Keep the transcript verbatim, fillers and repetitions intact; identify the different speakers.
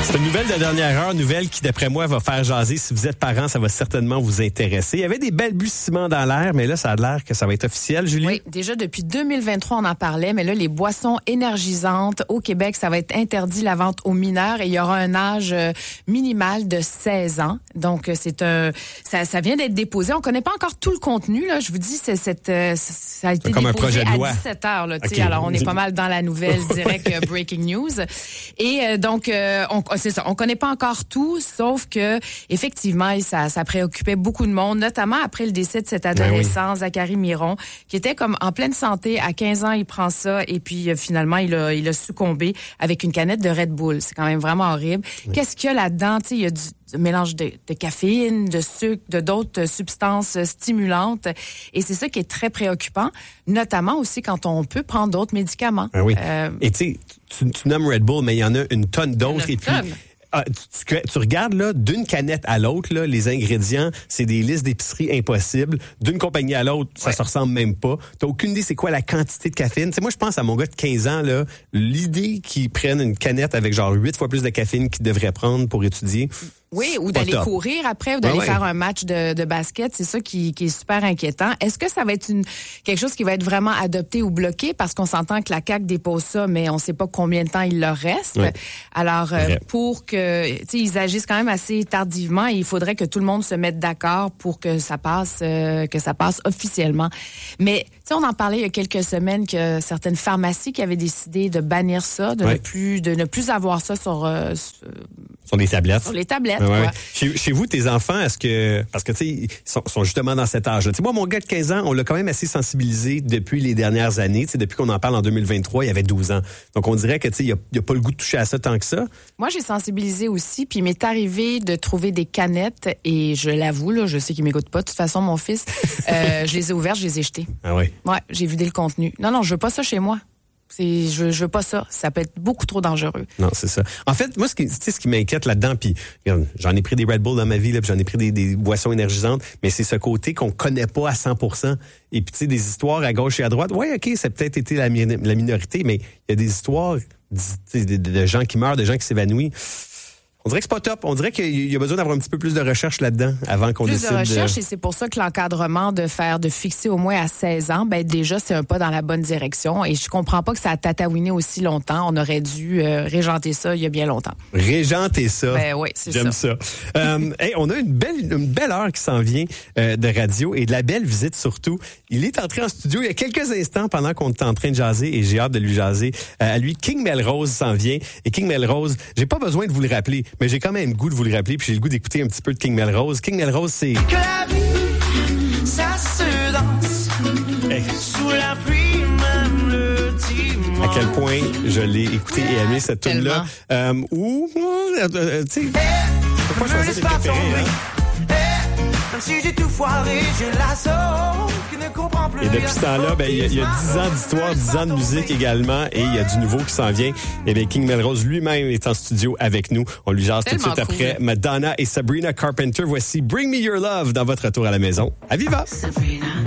Speaker 1: C'est une nouvelle de dernière heure, nouvelle qui, d'après moi, va faire jaser. Si vous êtes parent, ça va certainement vous intéresser. Il y avait des balbutiements dans l'air, mais là, ça a l'air que ça va être officiel, Julie.
Speaker 2: Oui, déjà depuis deux mille vingt-trois, on en parlait, mais là, les boissons énergisantes au Québec, ça va être interdit la vente aux mineurs et il y aura un âge minimal de seize ans. Donc, c'est un, ça, ça vient d'être déposé. On connaît pas encore tout le contenu, là. Je vous dis, c'est cette, ça a été
Speaker 1: comme
Speaker 2: déposé
Speaker 1: un projet de loi
Speaker 2: à dix-sept heures, là.
Speaker 1: Okay.
Speaker 2: Alors, on est pas mal dans la nouvelle direct breaking news. Et euh, donc, euh, on, c'est ça, on connaît pas encore tout, sauf que effectivement, ça, ça préoccupait beaucoup de monde, notamment après le décès de cet adolescent, ben oui. Zachary Miron, qui était comme en pleine santé. À quinze ans, il prend ça et puis euh, finalement, il a, il a succombé avec une canette de Red Bull. C'est quand même vraiment horrible. Oui. Qu'est-ce qu'il y a là-dedans? Tu sais, il y a du mélange de, de caféine, de sucre, de d'autres substances stimulantes. Et c'est ça qui est très préoccupant, notamment aussi quand on peut prendre d'autres médicaments.
Speaker 1: Ben oui. Euh, et tu sais, tu, tu nommes Red Bull, mais il y en a une tonne d'autres. Et puis, ah, tu, tu, tu regardes là d'une canette à l'autre, là, les ingrédients, c'est des listes d'épicerie impossibles. D'une compagnie à l'autre, ça ouais. se ressemble même pas. T'as aucune idée c'est quoi la quantité de caféine. Tu sais, moi, je pense à mon gars de quinze ans, là, l'idée qu'il prenne une canette avec genre huit fois plus de caféine qu'il devrait prendre pour étudier.
Speaker 2: Oui, ou d'aller
Speaker 1: top.
Speaker 2: courir après, ou d'aller
Speaker 1: ah ouais.
Speaker 2: faire un match de, de basket. C'est ça qui, qui est super inquiétant. Est-ce que ça va être une quelque chose qui va être vraiment adopté ou bloqué? Parce qu'on s'entend que la C A Q dépose ça, mais on ne sait pas combien de temps il leur reste. Oui. Alors, euh, pour que, tu sais, ils agissent quand même assez tardivement et il faudrait que tout le monde se mette d'accord pour que ça passe, euh, que ça passe officiellement. Mais, tu sais, on en parlait il y a quelques semaines que certaines pharmacies qui avaient décidé de bannir ça, de oui. ne plus, de ne plus avoir ça sur, euh, sur,
Speaker 1: sur les tablettes.
Speaker 2: Sur les tablettes.
Speaker 1: Ouais. Chez, chez vous, tes enfants, est-ce que... Parce que, tu sais, ils sont, sont justement dans cet âge-là. Tu sais, moi, mon gars de quinze ans, on l'a quand même assez sensibilisé depuis les dernières années. Tu sais, depuis qu'on en parle en deux mille vingt-trois, il avait douze ans. Donc, on dirait que, tu sais, il n'y a, a pas le goût de toucher à ça tant que ça.
Speaker 2: Moi, j'ai sensibilisé aussi, puis il m'est arrivé de trouver des canettes, et je l'avoue, là, je sais qu'il m'écoute pas. De toute façon, mon fils, euh, je les ai ouvertes, je les ai jetées.
Speaker 1: Ah oui?
Speaker 2: Ouais, j'ai vidé le contenu. Non, non, je veux pas ça chez moi. C'est, je, je veux pas ça. Ça peut être beaucoup trop dangereux.
Speaker 1: Non, c'est ça. En fait, moi, ce qui, tu sais, ce qui m'inquiète là-dedans, puis j'en ai pris des Red Bull dans ma vie, là, puis j'en ai pris des, des boissons énergisantes, mais c'est ce côté qu'on connaît pas à cent pour cent. Et puis, tu sais, des histoires à gauche et à droite. Ouais, ok, ça a peut-être été la, la minorité, mais il y a des histoires de, de, de gens qui meurent, de gens qui s'évanouissent. On dirait que c'est pas top. On dirait qu'il y a besoin d'avoir un petit peu plus de recherche là-dedans avant qu'on
Speaker 2: plus
Speaker 1: décide.
Speaker 2: Plus de recherche,
Speaker 1: de...
Speaker 2: et c'est pour ça que l'encadrement de faire, de fixer au moins à seize ans, ben déjà, c'est un pas dans la bonne direction. Et je comprends pas que ça a tatouiné aussi longtemps. On aurait dû euh, régenter ça il y a bien longtemps.
Speaker 1: Régenter ça.
Speaker 2: Ben oui, c'est
Speaker 1: J'aime
Speaker 2: ça.
Speaker 1: ça. euh, hey, on a une belle, une belle heure qui s'en vient euh, de radio et de la belle visite surtout. Il est entré en studio il y a quelques instants pendant qu'on était en train de jaser et j'ai hâte de lui jaser. Euh, à lui, King Melrose s'en vient. Et King Melrose, j'ai pas besoin de vous le rappeler, mais j'ai quand même le goût de vous le rappeler, puis j'ai le goût d'écouter un petit peu de King Melrose. King Melrose, c'est...
Speaker 3: Que la vie, ça se danse, hey. Sous la pluie, même le dimanche.
Speaker 1: À quel point je l'ai écouté et aimé, cette tune-là. Euh, ou, euh, euh, tu sais,
Speaker 3: hey,
Speaker 1: pas choisir tes préférés, hein?
Speaker 3: Hey, même si j'ai tout foiré, j'ai la sauce qui ne comprend plus.
Speaker 1: Et depuis ce temps-là, ben, il y a, il y a dix ans d'histoire, dix ans de musique également, et il y a du nouveau qui s'en vient. Et bien, King Melrose lui-même est en studio avec nous. On lui jase tout de suite cool. après Madonna et Sabrina Carpenter. Voici Bring Me Your Love dans votre retour à la maison. À Viva! Sabrina.